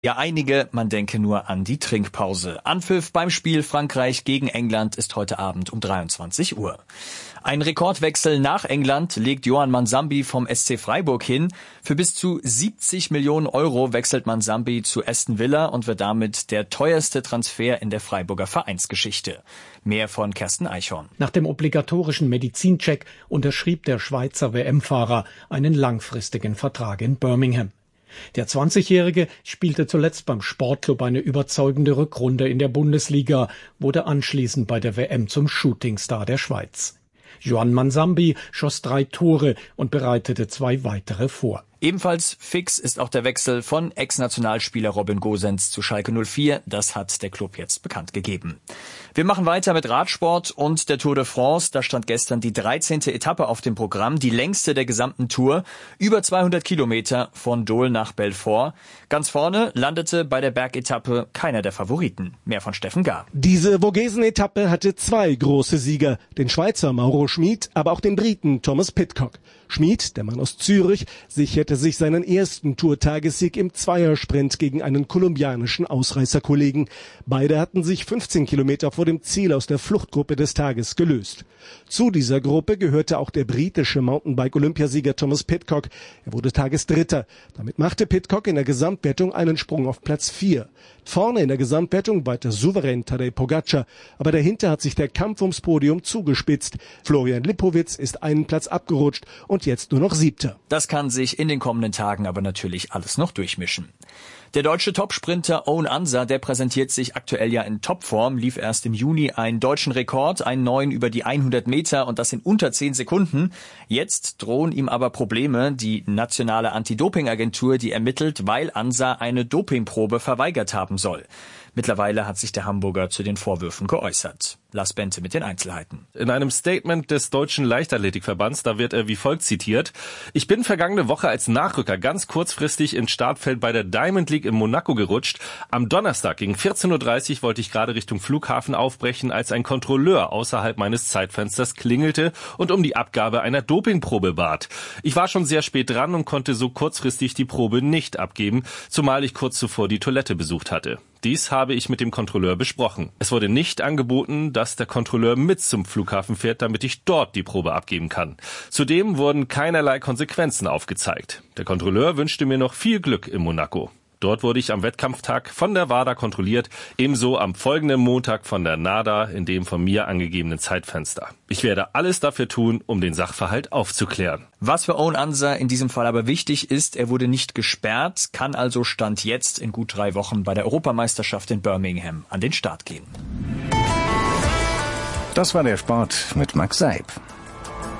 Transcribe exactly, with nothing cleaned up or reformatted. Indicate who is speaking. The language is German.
Speaker 1: Ja, einige, man denke nur an die Trinkpause. Anpfiff beim Spiel Frankreich gegen England ist heute Abend um dreiundzwanzig Uhr. Ein Rekordwechsel nach England legt Yoan Mansambi vom S C Freiburg hin. Für bis zu siebzig Millionen Euro wechselt Mansambi zu Aston Villa und wird damit der teuerste Transfer in der Freiburger Vereinsgeschichte. Mehr von Kersten Eichhorn.
Speaker 2: Nach dem obligatorischen Medizincheck unterschrieb der Schweizer W M-Fahrer einen langfristigen Vertrag in Birmingham. Der zwanzigjährige spielte zuletzt beim Sportclub eine überzeugende Rückrunde in der Bundesliga, wurde anschließend bei der W M zum Shootingstar der Schweiz. Yoan Mansambi schoss drei Tore und bereitete zwei weitere vor.
Speaker 1: Ebenfalls fix ist auch der Wechsel von Ex-Nationalspieler Robin Gosens zu Schalke null vier. Das hat der Club jetzt bekannt gegeben. Wir machen weiter mit Radsport und der Tour de France. Da stand gestern die dreizehnte Etappe auf dem Programm, die längste der gesamten Tour. Über zweihundert Kilometer von Dole nach Belfort. Ganz vorne landete bei der Bergetappe keiner der Favoriten. Mehr von Steffen Gar.
Speaker 3: Diese Vogesen-Etappe hatte zwei große Sieger. Den Schweizer Mauro Schmid, aber auch den Briten Thomas Pidcock. Schmid, der Mann aus Zürich, sicherte sich seinen ersten Tour-Tagessieg im Zweiersprint gegen einen kolumbianischen Ausreißerkollegen. Beide hatten sich fünfzehn Kilometer vor dem Ziel aus der Fluchtgruppe des Tages gelöst. Zu dieser Gruppe gehörte auch der britische Mountainbike-Olympiasieger Thomas Pidcock. Er wurde Tagesdritter. Damit machte Pidcock in der Gesamtwertung einen Sprung auf Platz vier. Vorne in der Gesamtwertung weiter souverän Tadej Pogačar, aber dahinter hat sich der Kampf ums Podium zugespitzt. Florian Lipowitz ist einen Platz abgerutscht und jetzt nur noch Siebter.
Speaker 1: Das kann sich in den kommenden Tagen aber natürlich alles noch durchmischen. Der deutsche Topsprinter Owen Ansa, der präsentiert sich aktuell ja in Topform, lief erst im Juni einen deutschen Rekord, einen neuen über die hundert Meter und das in unter zehn Sekunden. Jetzt drohen ihm aber Probleme. Die nationale Anti-Doping-Agentur, die ermittelt, weil Ansa eine Dopingprobe verweigert haben soll. Mittlerweile hat sich der Hamburger zu den Vorwürfen geäußert. Lars Bente mit den Einzelheiten.
Speaker 4: In einem Statement des Deutschen Leichtathletikverbands, da wird er wie folgt zitiert: Ich bin vergangene Woche als Nachrücker ganz kurzfristig ins Startfeld bei der Diamond League in Monaco gerutscht. Am Donnerstag gegen vierzehn Uhr dreißig wollte ich gerade Richtung Flughafen aufbrechen, als ein Kontrolleur außerhalb meines Zeitfensters klingelte und um die Abgabe einer Dopingprobe bat. Ich war schon sehr spät dran und konnte so kurzfristig die Probe nicht abgeben, zumal ich kurz zuvor die Toilette besucht hatte. Dies habe ich mit dem Kontrolleur besprochen. Es wurde nicht angeboten, dass der Kontrolleur mit zum Flughafen fährt, damit ich dort die Probe abgeben kann. Zudem wurden keinerlei Konsequenzen aufgezeigt. Der Kontrolleur wünschte mir noch viel Glück in Monaco. Dort wurde ich am Wettkampftag von der WADA kontrolliert, ebenso am folgenden Montag von der NADA in dem von mir angegebenen Zeitfenster. Ich werde alles dafür tun, um den Sachverhalt aufzuklären.
Speaker 1: Was für Owen Ansa in diesem Fall aber wichtig ist, er wurde nicht gesperrt, kann also Stand jetzt in gut drei Wochen bei der Europameisterschaft in Birmingham an den Start gehen.
Speaker 5: Das war der Sport mit Max Seib.